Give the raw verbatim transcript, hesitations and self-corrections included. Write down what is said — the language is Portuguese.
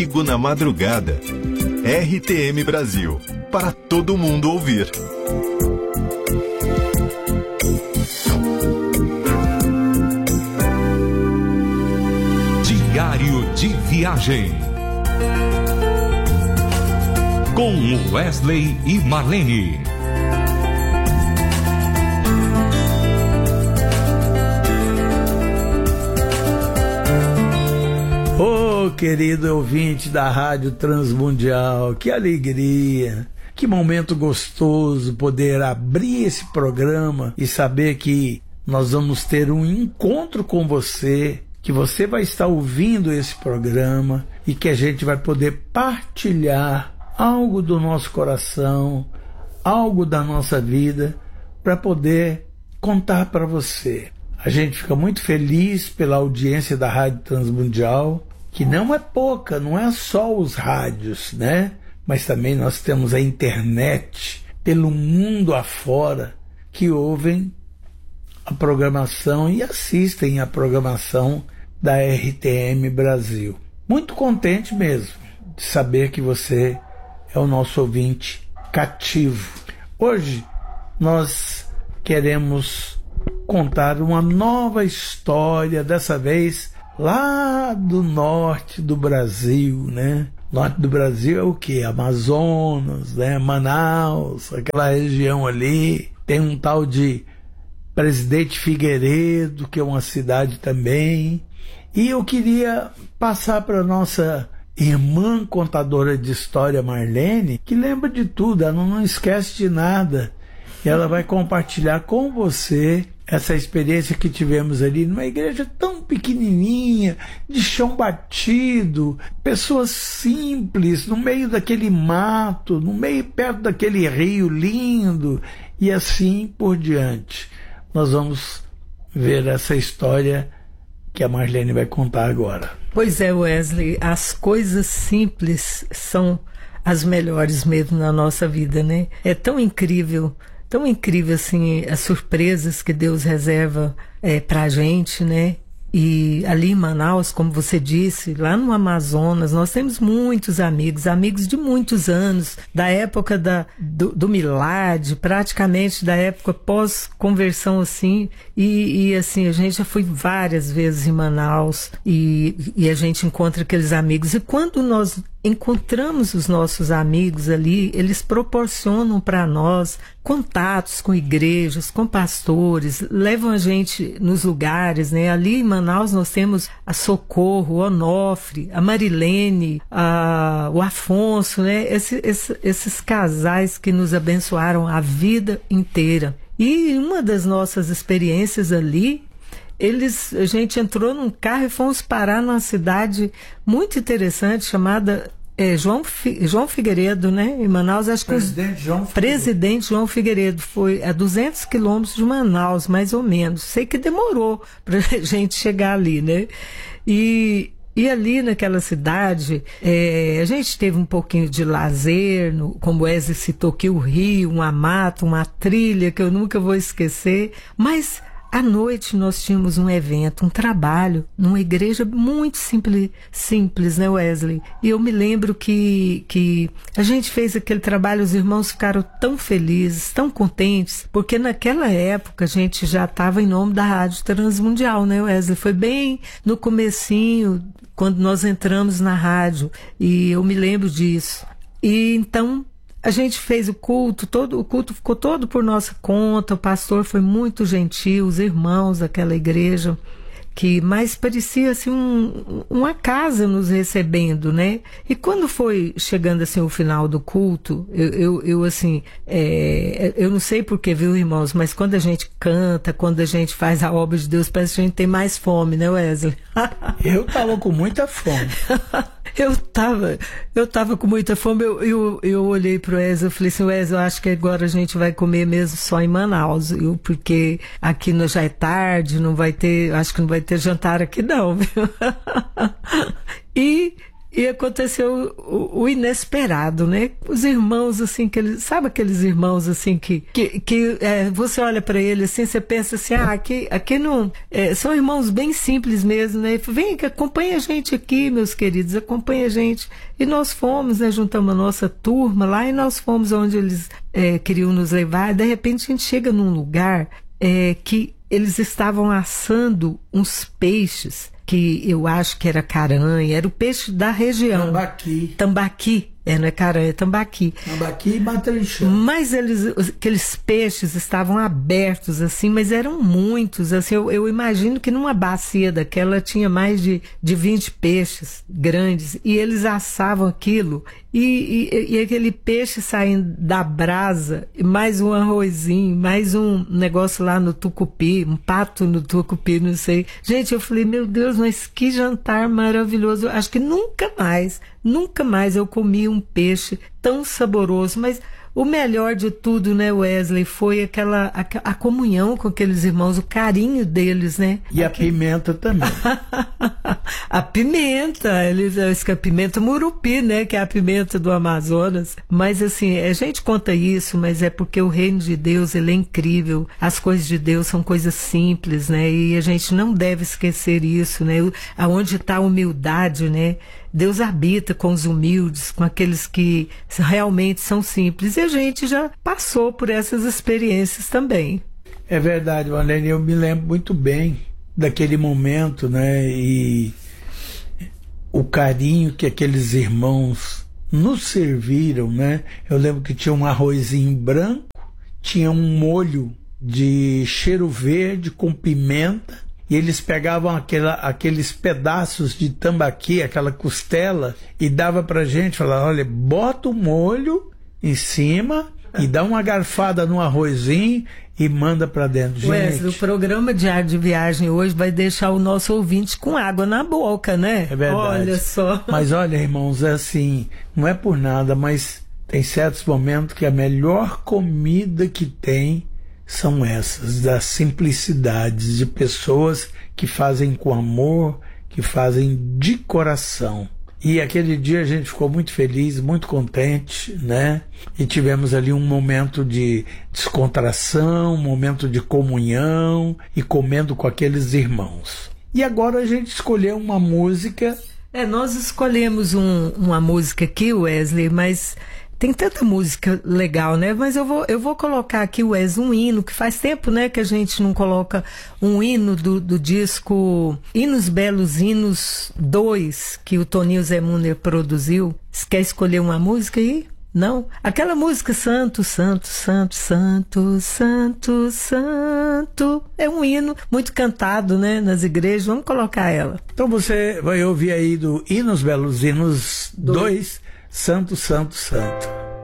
amigo na madrugada. R T M Brasil, para todo mundo ouvir. Diário de Viagem, com Wesley e Marlene. Ô, oh, querido ouvinte da Rádio Transmundial, que alegria, que momento gostoso poder abrir esse programa e saber que nós vamos ter um encontro com você, que você vai estar ouvindo esse programa e que a gente vai poder partilhar algo do nosso coração, algo da nossa vida, para poder contar para você. A gente fica muito feliz pela audiência da Rádio Transmundial, que não é pouca, não é só os rádios, né? Mas também nós temos a internet pelo mundo afora que ouvem a programação e assistem a programação da R T M Brasil. Muito contente mesmo de saber que você é o nosso ouvinte cativo. Hoje nós queremos contar uma nova história, dessa vez lá do norte do Brasil, né? Norte do Brasil é o quê? Amazonas, né? Manaus, aquela região ali. Tem um tal de Presidente Figueiredo, que é uma cidade também. E eu queria passar para nossa irmã contadora de história, Marlene, que lembra de tudo, ela não esquece de nada. E ela vai compartilhar com você essa experiência que tivemos ali numa igreja tão pequenininha, de chão batido, pessoas simples, no meio daquele mato, no meio perto daquele rio lindo, e assim por diante. Nós vamos ver essa história que a Marlene vai contar agora. Pois é, Wesley, as coisas simples são as melhores mesmo na nossa vida, né? É tão incrível, tão incrível assim as surpresas que Deus reserva é, pra gente, né? E ali em Manaus, como você disse, lá no Amazonas, nós temos muitos amigos, amigos de muitos anos, da época da, do, do Milad, praticamente da época pós-conversão, assim, e, e assim, a gente já foi várias vezes em Manaus, e, e a gente encontra aqueles amigos, e quando nós encontramos os nossos amigos ali, eles proporcionam para nós contatos com igrejas, com pastores, levam a gente nos lugares, né? Ali em Manaus nós temos a Socorro, o Onofre, a Marilene, a, o Afonso, né? Esse, esse, esses casais que nos abençoaram a vida inteira. E uma das nossas experiências ali, Eles, a gente entrou num carro e fomos parar numa cidade muito interessante chamada é, João, Fi, João Figueiredo, né? Em Manaus, acho que Presidente João Figueiredo. Presidente João Figueiredo. Foi a duzentos quilômetros de Manaus, mais ou menos. Sei que demorou para a gente chegar ali, né? E, e ali naquela cidade, é, a gente teve um pouquinho de lazer, no, como o Wesley citou aqui, o rio, uma mata, uma trilha que eu nunca vou esquecer, mas à noite nós tínhamos um evento, um trabalho, numa igreja muito simples, simples, né, Wesley? E eu me lembro que, que a gente fez aquele trabalho, os irmãos ficaram tão felizes, tão contentes, porque naquela época a gente já estava em nome da Rádio Transmundial, né, Wesley? Foi bem no comecinho, quando nós entramos na rádio, e eu me lembro disso. E então a gente fez o culto, todo, o culto ficou todo por nossa conta, o pastor foi muito gentil, os irmãos daquela igreja, que mais parecia assim um, uma casa nos recebendo, né? E quando foi chegando assim o final do culto, eu, eu, eu assim, é, eu não sei porquê, viu, irmãos, mas quando a gente canta, quando a gente faz a obra de Deus, parece que a gente tem mais fome, né, Wesley? Eu tava com muita fome. Eu tava, eu tava com muita fome, eu, eu, eu olhei pro Wesley e falei assim, Wesley, eu acho que agora a gente vai comer mesmo só em Manaus, eu, porque aqui no, já é tarde, não vai ter, acho que não vai ter jantar aqui não, viu? E E aconteceu o, o inesperado, né? Os irmãos, assim, que eles, sabe aqueles irmãos, assim, que, que, que é, você olha para ele, assim, você pensa assim, ah, aqui, aqui não... É, são irmãos bem simples mesmo, né? Vem, acompanha a gente aqui, meus queridos, acompanha a gente. E nós fomos, né? Juntamos a nossa turma lá e nós fomos onde eles é, queriam nos levar. E, de repente, a gente chega num lugar é, que eles estavam assando uns peixes que eu acho que era caranha, era o peixe da região. Tambaqui. Tambaqui. É, não é caranha, é tambaqui. Tambaqui e matrinchã. Mas eles, aqueles peixes estavam abertos, assim, mas eram muitos. Assim, eu, eu imagino que numa bacia daquela tinha mais de, de vinte peixes grandes. E eles assavam aquilo. E, e, e aquele peixe saindo da brasa, mais um arrozinho, mais um negócio lá no tucupi, um pato no tucupi, não sei. Gente, eu falei, meu Deus, mas que jantar maravilhoso. Acho que nunca mais, nunca mais eu comi um peixe tão saboroso. Mas o melhor de tudo, né, Wesley, foi aquela a, a comunhão com aqueles irmãos, o carinho deles, né? E Aquele... a pimenta também. A pimenta, eles, acho que a pimenta murupi, né, que é a pimenta do Amazonas. Mas assim, a gente conta isso, mas é porque o reino de Deus, ele é incrível. As coisas de Deus são coisas simples, né? E a gente não deve esquecer isso, né? Aonde está a humildade, né? Deus habita com os humildes, com aqueles que realmente são simples. E a gente já passou por essas experiências também. É verdade, Marlene, eu me lembro muito bem daquele momento, né? E o carinho que aqueles irmãos nos serviram, né? Eu lembro que tinha um arrozinho branco, tinha um molho de cheiro verde com pimenta. E eles pegavam aquela, aqueles pedaços de tambaqui, aquela costela, e dava pra gente, falava, olha, bota o molho em cima e dá uma garfada no arrozinho e manda pra dentro. Wesley, o programa Diário de Viagem hoje vai deixar o nosso ouvinte com água na boca, né? É verdade. Olha só. Mas olha, irmãos, é assim, não é por nada, mas tem certos momentos que a melhor comida que tem são essas, das simplicidades de pessoas que fazem com amor, que fazem de coração. E aquele dia a gente ficou muito feliz, muito contente, né? E tivemos ali um momento de descontração, um momento de comunhão e comendo com aqueles irmãos. E agora a gente escolheu uma música. É, nós escolhemos um, uma música aqui, Wesley, mas... Tem tanta música legal, né? Mas eu vou, eu vou colocar aqui, Wes, um hino, que faz tempo, né, que a gente não coloca um hino do, do disco Hinos Belos Hinos dois, que o Toninho Zé Muner produziu. Você quer escolher uma música aí? Não? Aquela música Santo, Santo, Santo, Santo, Santo, Santo. É um hino muito cantado, né, nas igrejas. Vamos colocar ela. Então você vai ouvir aí do Hinos Belos Hinos dois, Santo, Santo, Santo.